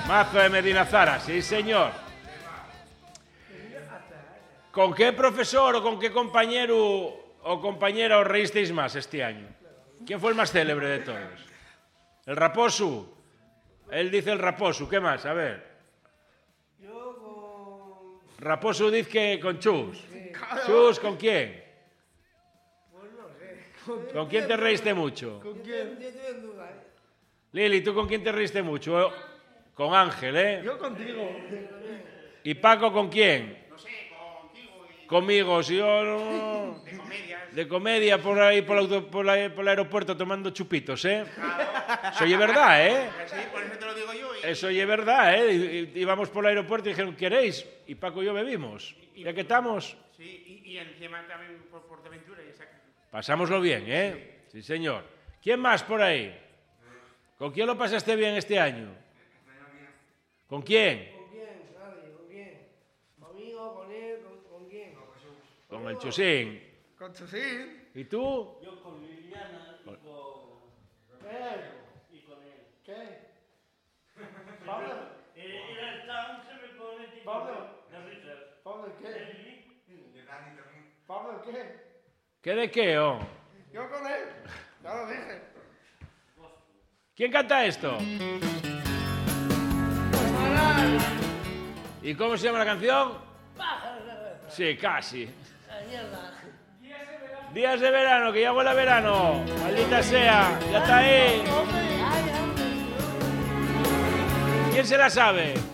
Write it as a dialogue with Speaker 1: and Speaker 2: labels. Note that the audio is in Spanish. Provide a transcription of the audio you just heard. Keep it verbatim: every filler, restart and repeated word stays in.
Speaker 1: Mazo de Medinazara, sí señor. ¿Con qué profesor o con qué compañero o compañera os reísteis más este año? ¿Quién fue el más célebre de todos? ¿El Raposo? Él dice el Raposo, ¿qué más? A ver.
Speaker 2: Yo con...
Speaker 1: Raposo dice que con Chus. Sí. ¿Chus con quién?
Speaker 2: Pues no sé.
Speaker 1: ¿Con quién te reíste mucho?
Speaker 2: ¿Con quién? Yo estoy en duda, ¿eh?
Speaker 1: Lili, ¿tú con quién te reíste mucho? Con Ángel, ¿eh?
Speaker 2: Yo contigo.
Speaker 1: ¿Y Paco con quién?
Speaker 3: No sé, contigo y...
Speaker 1: Conmigo, si yo no...
Speaker 3: De comedias.
Speaker 1: De comedia por ahí, por, auto, por, la, por el aeropuerto tomando chupitos, ¿eh? Eso es verdad, ¿eh?
Speaker 3: Sí, por eso te lo digo yo. Y...
Speaker 1: Eso es verdad, ¿eh? Y- y- Íbamos por el aeropuerto y dijeron, ¿queréis? Y Paco y yo bebimos. Ya que estamos,
Speaker 3: Sí, y, y encima también por Portaventura y esa...
Speaker 1: pasámoslo bien, ¿eh? Sí, señor. ¿Quién más por ahí? ¿Con quién lo pasaste bien este año? ¿Con quién?
Speaker 2: ¿Con quién? Nadie, ¿con quién? ¿Conmigo? ¿Con él? ¿Con, con quién?
Speaker 1: Con el Chusín.
Speaker 2: Con Chusín.
Speaker 1: ¿Y tú?
Speaker 4: Yo con Liliana y con...
Speaker 2: ¿Qué?
Speaker 4: y con él.
Speaker 2: ¿Qué? ¿Pablo?
Speaker 4: Eh, Era el tan se me pone tipo
Speaker 2: Pablo.
Speaker 4: de risas.
Speaker 2: ¿Pablo qué?
Speaker 4: Él
Speaker 2: ¿Pablo qué?
Speaker 1: ¿Qué de qué, oh?
Speaker 2: Yo con él. Ya lo dije.
Speaker 1: ¿Quién canta esto? ¿Y cómo se llama la canción? Sí, casi. Días de verano, que ya huele a verano. Maldita sea, ya está ahí. ¿Quién se la sabe?